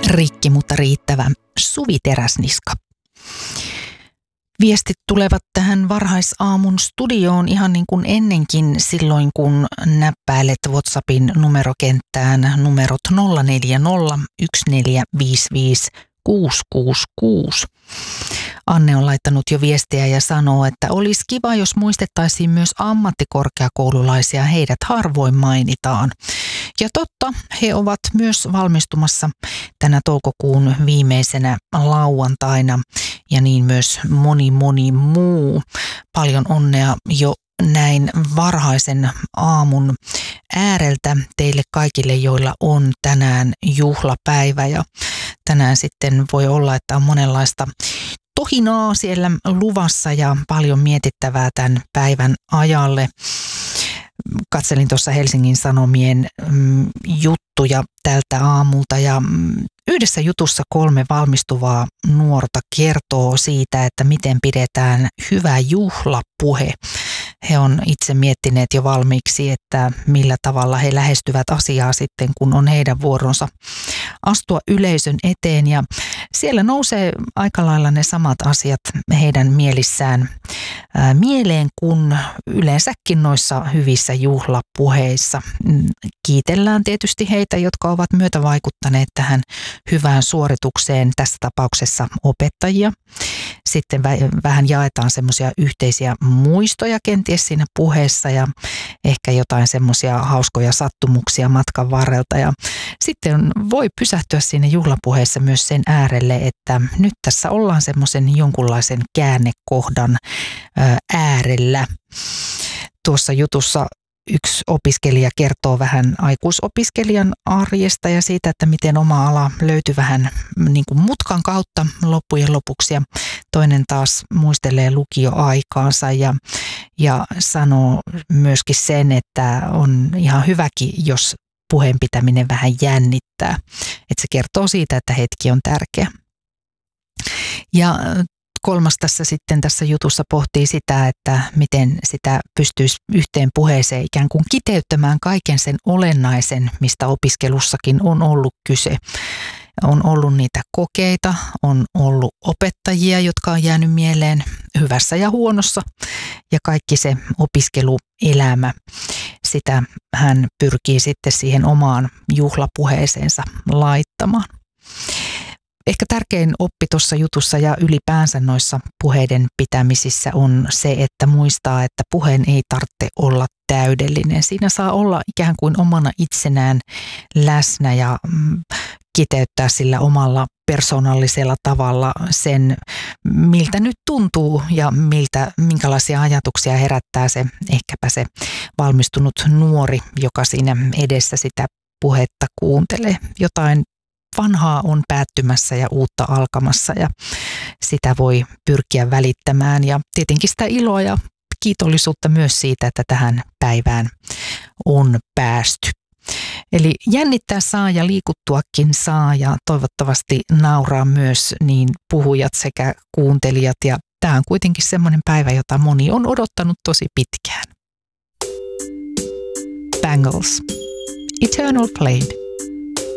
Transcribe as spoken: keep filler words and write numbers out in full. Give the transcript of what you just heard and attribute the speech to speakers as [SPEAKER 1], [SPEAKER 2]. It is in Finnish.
[SPEAKER 1] Rikki, mutta riittävä. Suvi Teräsniska. Viestit tulevat tähän varhaisaamun studioon ihan niin kuin ennenkin silloin, kun näppäilet WhatsAppin numerokenttään numerot nolla neljä nolla yksi neljä viisi viisi kuusi kuusi kuusi. Anne on laittanut jo viestiä ja sanoo, että olisi kiva, jos muistettaisiin myös ammattikorkeakoululaisia, heidät harvoin mainitaan. Ja totta, he ovat myös valmistumassa tänä toukokuun viimeisenä lauantaina ja niin myös moni moni muu. Paljon onnea jo näin varhaisen aamun ääreltä teille kaikille, joilla on tänään juhlapäivä, ja tänään sitten voi olla, että on monenlaista tohinaa siellä luvassa ja paljon mietittävää tämän päivän ajalle. Katselin tuossa Helsingin Sanomien mm, juttuja tältä aamulta ja mm, yhdessä jutussa kolme valmistuvaa nuorta kertoo siitä, että miten pidetään hyvä juhlapuhe. He on itse miettineet jo valmiiksi, että millä tavalla he lähestyvät asiaa sitten, kun on heidän vuoronsa astua yleisön eteen. Ja siellä nousee aika lailla ne samat asiat heidän mielissään ää, mieleen kuin yleensäkin noissa hyvissä juhlapuheissa. Kiitellään tietysti heitä, jotka ovat myötävaikuttaneet tähän hyvään suoritukseen, tässä tapauksessa opettajia. Sitten vähän jaetaan semmoisia yhteisiä muistoja kenties siinä puheessa ja ehkä jotain semmoisia hauskoja sattumuksia matkan varrelta. Ja sitten voi pysähtyä siinä juhlapuheessa myös sen äärelle, että nyt tässä ollaan semmoisen jonkunlaisen käännekohdan äärellä. Tuossa jutussa yksi opiskelija kertoo vähän aikuisopiskelijan arjesta ja siitä, että miten oma ala löytyi vähän niin kuin mutkan kautta loppujen lopuksi. Ja toinen taas muistelee lukioaikaansa ja, ja sanoo myöskin sen, että on ihan hyväkin, jos puheen pitäminen vähän jännittää. Että se kertoo siitä, että hetki on tärkeä. Ja kolmas tässä sitten tässä jutussa pohtii sitä, että miten sitä pystyisi yhteen puheeseen ikään kuin kiteyttämään kaiken sen olennaisen, mistä opiskelussakin on ollut kyse. On ollut niitä kokeita, on ollut opettajia, jotka on jäänyt mieleen hyvässä ja huonossa, ja kaikki se opiskeluelämä, sitä hän pyrkii sitten siihen omaan juhlapuheeseensa laittamaan. Ehkä tärkein oppi tuossa jutussa ja ylipäänsä noissa puheiden pitämisissä on se, että muistaa, että puheen ei tarvitse olla täydellinen. Siinä saa olla ikään kuin omana itsenään läsnä ja kiteyttää sillä omalla persoonallisella tavalla sen, miltä nyt tuntuu ja miltä, minkälaisia ajatuksia herättää se ehkäpä se valmistunut nuori, joka siinä edessä sitä puhetta kuuntelee. Jotain vanhaa on päättymässä ja uutta alkamassa ja sitä voi pyrkiä välittämään ja tietenkin sitä iloa ja kiitollisuutta myös siitä, että tähän päivään on päästy. Eli jännittää saa ja liikuttuakin saa ja toivottavasti nauraa myös niin puhujat sekä kuuntelijat, ja tämä on kuitenkin semmoinen päivä, jota moni on odottanut tosi pitkään. Bangles. Eternal Flame.